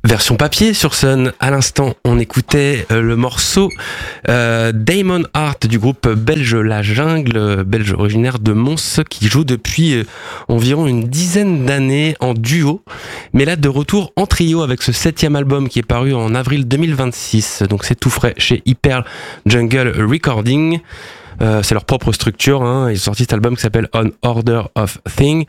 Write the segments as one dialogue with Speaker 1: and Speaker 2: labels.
Speaker 1: Version papier sur Sun. À l'instant, on écoutait le morceau Damon Hart du groupe belge La Jungle, belge originaire de Mons, qui joue depuis environ une dizaine d'années en duo, mais là de retour en trio avec ce 7e album qui est paru en avril 2026. Donc c'est tout frais chez Hyper Jungle Recording. C'est leur propre structure, hein. Ils ont sorti cet album qui s'appelle On Order of Thing,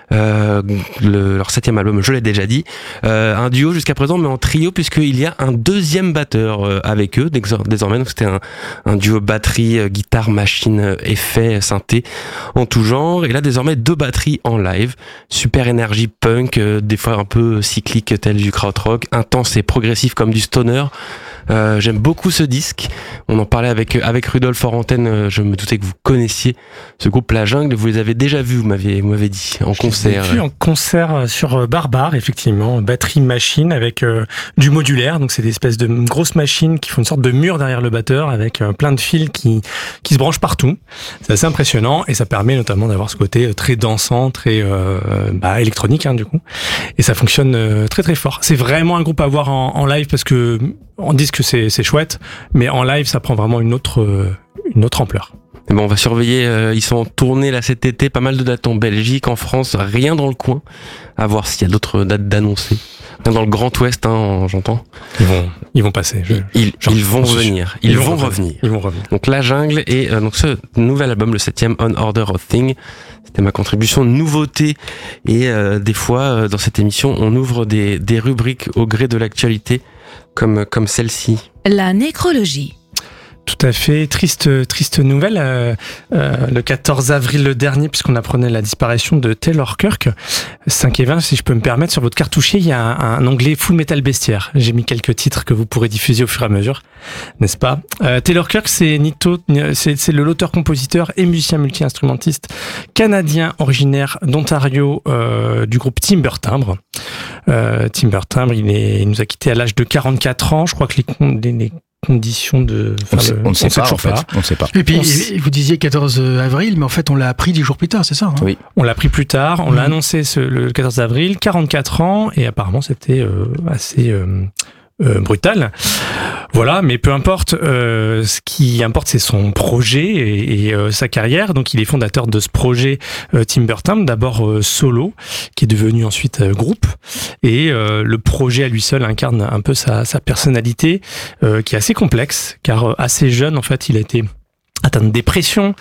Speaker 1: leur 7e album, je l'ai déjà dit, un duo jusqu'à présent mais en trio puisqu'il y a un deuxième batteur avec eux désormais. Donc c'était un duo batterie, guitare, machine, effet, synthé en tout genre, et là désormais 2 batteries en live, super énergie punk, des fois un peu cyclique tel du krautrock, intense et progressif comme du stoner. J'aime beaucoup ce disque. On en parlait avec Rudolf hors antenne. Je me doutais que vous connaissiez ce groupe La Jungle. Vous les avez déjà vus, vous m'avez dit, en concert.
Speaker 2: Je l'ai vu en concert sur Barbare, effectivement, batterie machine avec du modulaire. Donc c'est des espèces de grosses machines qui font une sorte de mur derrière le batteur avec plein de fils qui se branchent partout. C'est assez impressionnant et ça permet notamment d'avoir ce côté très dansant, très électronique du coup. Et ça fonctionne très très fort. C'est vraiment un groupe à voir en live parce que on dit que c'est chouette, mais en live ça prend vraiment une autre ampleur.
Speaker 1: Et bon, on va surveiller, ils sont en tournée là cet été, pas mal de dates en Belgique, en France, rien dans le coin, à voir s'il y a d'autres dates d'annoncer. Rien dans le Grand Ouest, j'entends.
Speaker 2: Ils vont passer.
Speaker 1: Ils vont venir. Ils vont revenir. Donc La Jungle et donc ce nouvel album, le 7e On Order of Thing. C'était ma contribution nouveauté, et des fois dans cette émission on ouvre des rubriques au gré de l'actualité comme celle-ci.
Speaker 3: La nécrologie.
Speaker 2: Tout à fait, triste nouvelle. Le 14 avril dernier, puisqu'on apprenait la disparition de Taylor Kirk, 5 et 20, si je peux me permettre, sur votre cartouchier, il y a un onglet Full Metal Bestiaire. J'ai mis quelques titres que vous pourrez diffuser au fur et à mesure, n'est-ce pas? Taylor Kirk, c'est l'auteur-compositeur et musicien multi-instrumentiste canadien originaire d'Ontario, du groupe Timber Timbre. Timber Timbre, il nous a quittés à l'âge de 44 ans. Je crois que les conditions de...
Speaker 4: On ne sait pas, en fait. On ne sait pas.
Speaker 5: Et puis, vous disiez 14 avril, mais en fait, on l'a appris 10 jours plus tard, c'est ça, hein?
Speaker 2: Oui. On l'a appris plus tard, on l'a annoncé le 14 avril, 44 ans, et apparemment, c'était assez brutal. Voilà, mais peu importe, ce qui importe, c'est son projet et sa carrière. Donc, il est fondateur de ce projet Timber Timbre, d'abord solo, qui est devenu ensuite groupe. Et le projet à lui seul incarne un peu sa personnalité, qui est assez complexe, car assez jeune, en fait, il a été atteint de dépression,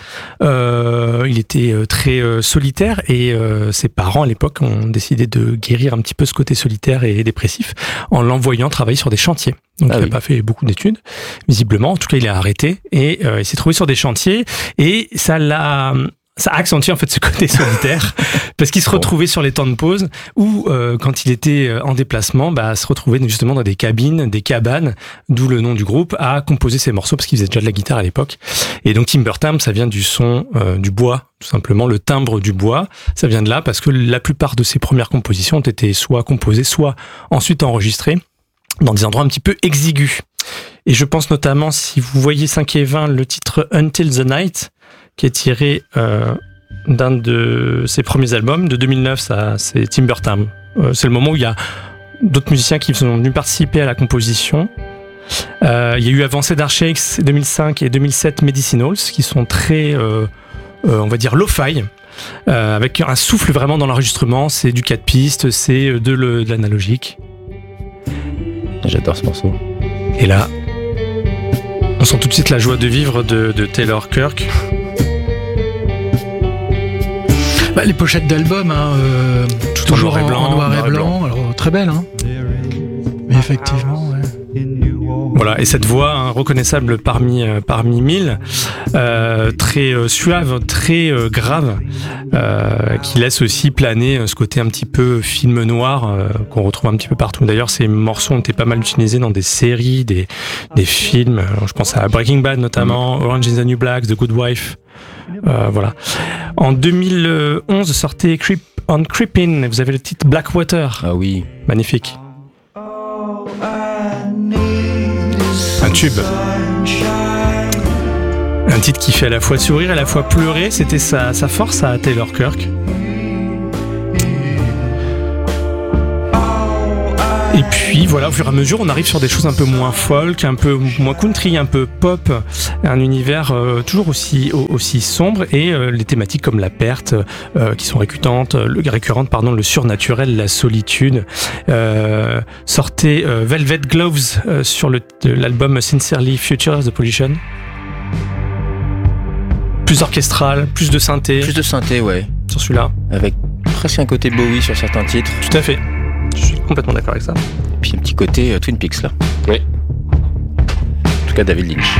Speaker 2: il était très solitaire, et ses parents à l'époque ont décidé de guérir un petit peu ce côté solitaire et dépressif en l'envoyant travailler sur des chantiers. Donc il n'a pas fait beaucoup d'études, visiblement. En tout cas, il a arrêté et il s'est trouvé sur des chantiers, et ça a accentué en fait ce côté solitaire parce qu'il se retrouvait sur les temps de pause ou quand il était en déplacement, se retrouvait justement dans des cabines, des cabanes, d'où le nom du groupe, à composer ses morceaux parce qu'il faisait déjà de la guitare à l'époque. Et donc Timber Timbre, ça vient du son du bois, tout simplement, le timbre du bois. Ça vient de là parce que la plupart de ses premières compositions ont été soit composées, soit ensuite enregistrées dans des endroits un petit peu exigus. Et je pense notamment, si vous voyez 5 et 20, le titre Until the Night, qui est tiré d'un de ses premiers albums de 2009, ça, c'est Timber Timbre. C'est le moment où il y a d'autres musiciens qui sont venus participer à la composition. Il y a eu avant Cedar Shakes 2005 et 2007 Medicinals, qui sont très, on va dire, lo-fi, avec un souffle vraiment dans l'enregistrement. C'est du 4 pistes, c'est de l'analogique.
Speaker 4: J'adore ce morceau.
Speaker 2: Et là, on sent tout de suite la joie de vivre de Taylor Kirk.
Speaker 5: Les pochettes d'albums, toujours en noir et blanc. Alors très belle, mais effectivement. Ouais.
Speaker 2: Voilà, et cette voix reconnaissable parmi 1000, très suave, très grave, qui laisse aussi planer ce côté un petit peu film noir qu'on retrouve un petit peu partout. D'ailleurs, ces morceaux ont été pas mal utilisés dans des séries, des films. Alors, je pense à Breaking Bad notamment, Orange is the New Black, The Good Wife. Voilà. En 2011 sortait Creep on Creepin'. Vous avez le titre Blackwater.
Speaker 4: Ah oui.
Speaker 2: Magnifique. Un tube. Un titre qui fait à la fois sourire et à la fois pleurer. C'était sa force à Taylor Kirk. Et puis voilà, au fur et à mesure, on arrive sur des choses un peu moins folk, un peu moins country, un peu pop, un univers toujours aussi sombre, et les thématiques comme la perte qui sont récurrentes, le surnaturel, la solitude. Sortez Velvet Gloves sur l'album Sincerely Future The Pollution. Plus orchestral, plus de synthé.
Speaker 4: Plus de synthé, ouais.
Speaker 2: Sur celui-là.
Speaker 4: Avec presque un côté Bowie sur certains titres.
Speaker 2: Tout à fait. Je suis complètement d'accord avec ça.
Speaker 4: Et puis un petit côté Twin Peaks là.
Speaker 1: Oui.
Speaker 4: En tout cas, David Lynch.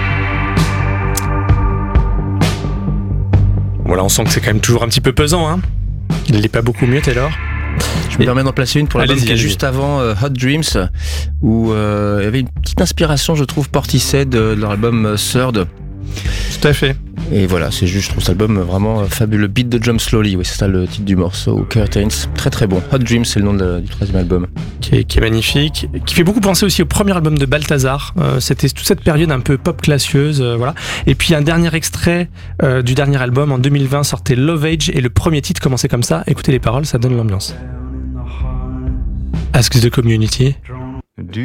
Speaker 2: Voilà, on sent que c'est quand même toujours un petit peu pesant, hein. Il n'est pas beaucoup mieux, Taylor.
Speaker 4: Je me permets d'en placer une pour l'album qui est juste avant Hot Dreams, où il y avait une petite inspiration, je trouve, Portishead de leur album Third.
Speaker 2: Tout à fait.
Speaker 4: Et voilà, c'est juste, je trouve cet album vraiment fabuleux. Beat the Drum Slowly, oui, c'est ça le titre du morceau. Curtains, très très bon. Hot Dreams, c'est le nom du troisième album.
Speaker 2: Qui est magnifique, qui fait beaucoup penser aussi au premier album de Balthazar. C'était toute cette période un peu pop classieuse, voilà. Et puis un dernier extrait du dernier album en 2020 sortait Love Age, et le premier titre commençait comme ça. Écoutez les paroles, ça donne l'ambiance. Ask the community.
Speaker 3: Do